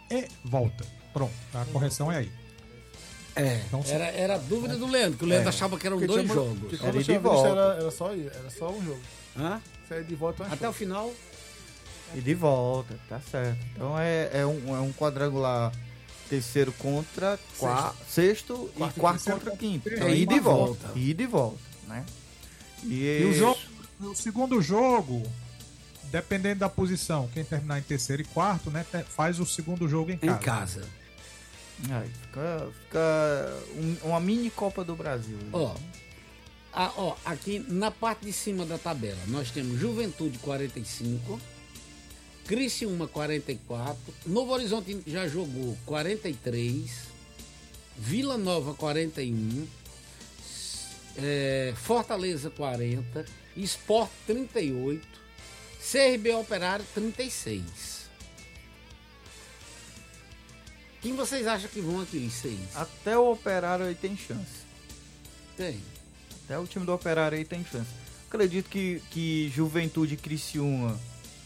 e volta. Pronto, a correção é aí. Então, Era a dúvida do Leandro, que o Leandro achava que eram Porque 2 tinha- jogos. porque Era quando eu de tinha visto, volta. era só um jogo. Hã? Sair de volta é um Até jogo. o final. E de volta, tá certo. Então é um quadrangular terceiro contra sexto e quarto contra quinto. Então, É, ida e volta. volta. Ida e volta, né? E o segundo jogo, dependendo da posição, quem terminar em terceiro e quarto, né, faz o segundo jogo em casa. Em casa. Aí fica uma mini Copa do Brasil. Ó, aqui na parte de cima da tabela, nós temos Juventude 45, Criciúma 44, Novo Horizonte já jogou 43, Vila Nova 41, Fortaleza 40, Sport 38, CRB Operário 36. Quem vocês acham que vão aqui, os 6? Até o Operário aí tem chance. Tem. Até o time do Operário aí tem chance. Acredito que Juventude e Criciúma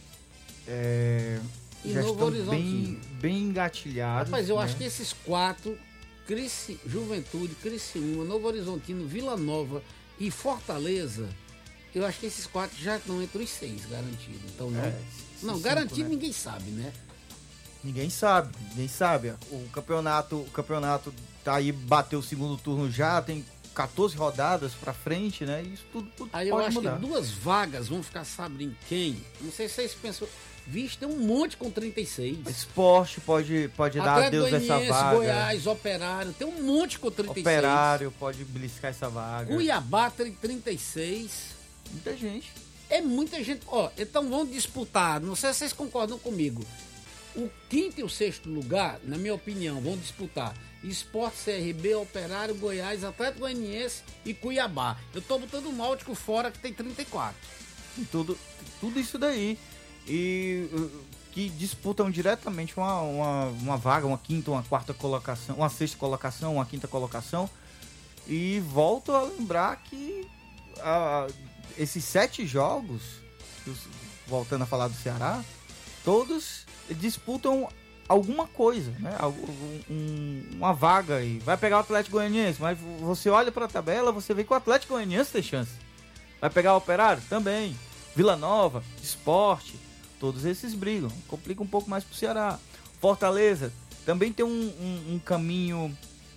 E já Novo estão Horizontino. bem engatilhados. Rapaz, eu né? acho que esses 4, Juventude, Criciúma, Novo Horizontino, Vila Nova e Fortaleza, eu acho que esses 4 já estão entre os 6 garantidos. Então, não, esses garantido 5, né? ninguém sabe, né? Ninguém sabe. O campeonato tá aí, bateu o segundo turno já, tem 14 rodadas pra frente, né? Isso tudo Aí eu pode acho mudar. que 2 vagas vão ficar, sabe em quem? Não sei se vocês pensam. Vixe, tem um monte com 36. Esporte pode dar Atlético adeus a essa Goianiense, vaga. Goiás, Operário, tem um monte com 36. Operário pode beliscar essa vaga. Cuiabá tem 36. Muita gente. É muita gente. Então vamos disputar. Não sei se vocês concordam comigo. O quinto e o sexto lugar, na minha opinião, vão disputar Sport, CRB, Operário, Goiás, Atlético Goianiense e Cuiabá. Eu tô botando o Náutico fora, que tem 34. Tudo isso daí. E que disputam diretamente uma vaga, uma quinta, uma quarta colocação, uma sexta colocação, uma quinta colocação. E volto a lembrar que esses 7 jogos, voltando a falar do Ceará, todos disputam alguma coisa, né? Uma vaga aí. Vai pegar o Atlético Goianiense, mas você olha para a tabela, você vê que o Atlético Goianiense tem chance. Vai pegar o Operário? Também. Vila Nova, Sport, todos esses brigam. Complica um pouco mais pro Ceará. Fortaleza também tem um caminho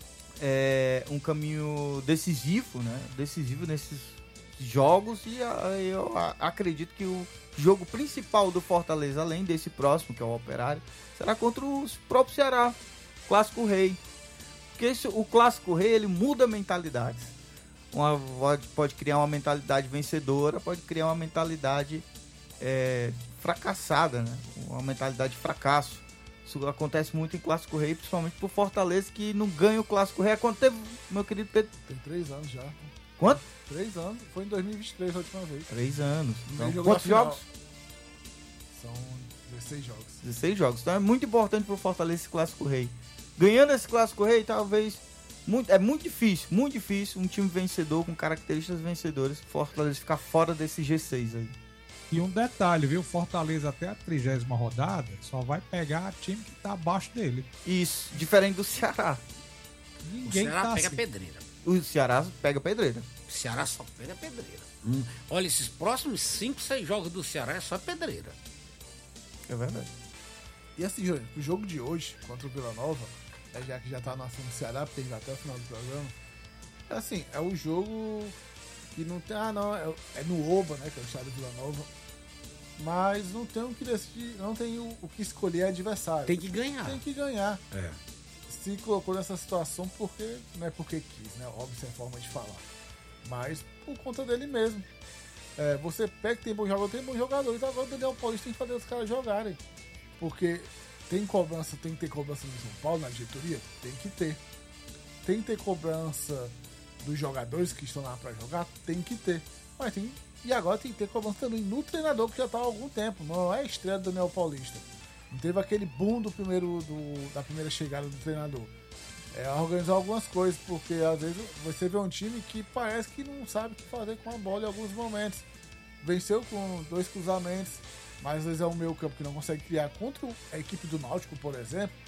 decisivo, né? Decisivo nesses jogos, e eu acredito que o jogo principal do Fortaleza, além desse próximo, que é o Operário, será contra o próprio Ceará, Clássico Rei. Porque o Clássico Rei, ele muda mentalidades. Pode criar uma mentalidade vencedora, pode criar uma mentalidade fracassada, né? Uma mentalidade de fracasso. Isso acontece muito em Clássico Rei, principalmente por Fortaleza, que não ganha o Clássico Rei. Há quanto tempo, meu querido Pedro? Tem 3 anos já. Quanto? 3 anos. Foi em 2023 a última vez. 3 anos. Então, Jogou quantos a final. jogos? São 16 jogos. 16 jogos. Então é muito importante pro Fortaleza esse Clássico Rei. Ganhando esse Clássico Rei, talvez... É muito difícil um time vencedor, com características vencedoras, Fortaleza ficar fora desse G6 aí. E um detalhe, viu? Fortaleza até a 30ª rodada só vai pegar time que tá abaixo dele. Isso, diferente do Ceará. Ninguém o Ceará tá pega assim. pedreira. O Ceará pega pedreira. O Ceará só pega pedreira. Olha, esses próximos 5, 6 jogos do Ceará é só pedreira. É verdade. E assim, Júnior, o jogo de hoje contra o Vila Nova, já que já tá no assunto do Ceará, porque já até o final do programa, assim, é o jogo que não tem. É no Oba, né? Que é o estádio do Vila Nova. Mas não tem o que decidir, não tem o que escolher adversário. Tem que ganhar. Tem que ganhar. É. Se colocou nessa situação porque. Não é porque quis, né? Óbvio, sem forma de falar. Mas por conta dele mesmo. Você pega que tem bons jogadores, agora o Daniel Paulista tem que fazer os caras jogarem. Porque tem que ter cobrança no São Paulo, na diretoria? Tem que ter. Tem que ter cobrança dos jogadores que estão lá pra jogar? Tem que ter. Mas e agora tem que ter cobrança também no treinador, que já tá há algum tempo. Não é a estreia do Daniel Paulista. Não teve aquele boom da primeira chegada do treinador. Organizar algumas coisas, porque às vezes você vê um time que parece que não sabe o que fazer com a bola em alguns momentos. Venceu com 2 cruzamentos, mas às vezes é o meio campo que não consegue criar. Contra a equipe do Náutico, por exemplo,